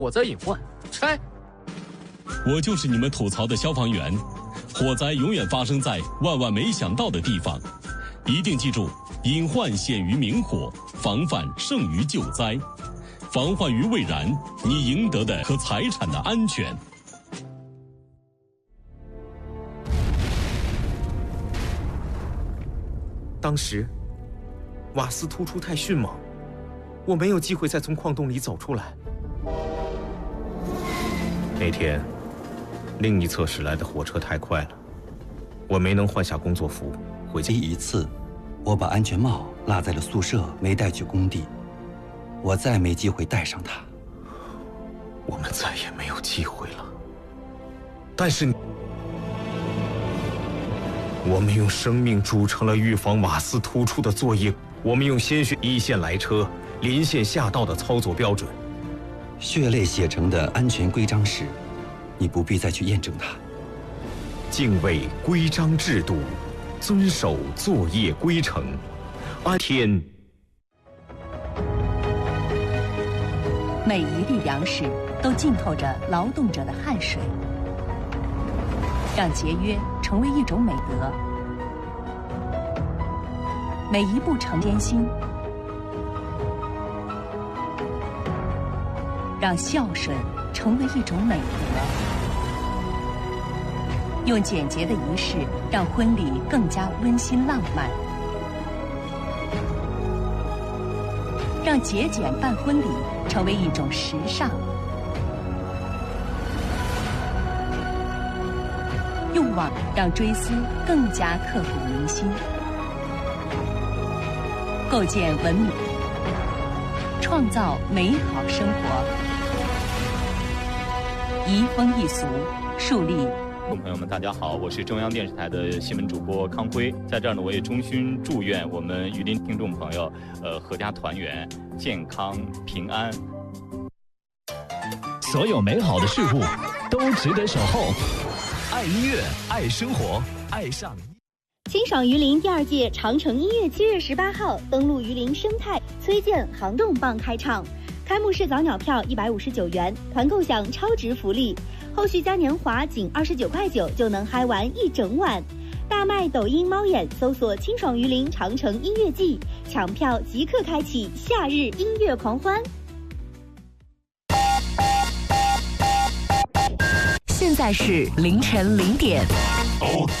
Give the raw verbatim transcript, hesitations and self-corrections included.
火灾隐患，拆。 我就是你们吐槽的消防员，火灾永远发生在万万没想到的地方，一定记住，隐患显于明火，防范胜于救灾，防患于未然，你赢得的和财产的安全。 当时，瓦斯突出太迅猛，我没有机会再从矿洞里走出来。那天，另一侧驶来的火车太快了，我没能换下工作服回家。 第一次，我把安全帽落在了宿舍，没带去工地，我再没机会戴上它。 我们再也没有机会了。但是，我们用生命铸成了预防瓦斯突出的作业，我们用鲜血一线来车、临线下道的操作标准。 血泪写成的安全规章时，你不必再去验证它。 敬畏规章制度，遵守作业规程，安天。 每一粒粮食都浸透着劳动者的汗水，让节约成为一种美德。每一步成艰辛，让孝顺成为一种美德。用简洁的仪式让婚礼更加温馨浪漫，让节俭办婚礼成为一种时尚。用网让追思更加刻骨铭心，构建文明，创造美好生活。移风易俗，树立。 朋友们，大家好，我是中央电视台的新闻主播康辉，在这儿呢，我也衷心祝愿我们榆林听众朋友，呃，阖家团圆，健康平安。 所有美好的事物都值得守候。爱音乐，爱生活，爱上。 清爽榆林第二届长城音乐七月十八号登陆榆林生态崔健行动棒开唱，开幕式早鸟票一百五十九元，团购享超值福利，后续嘉年华仅二十九块九就能嗨玩一整晚。大麦抖音猫眼搜索清爽榆林长城音乐季，抢票即刻开启夏日音乐狂欢。 现在是凌晨零点。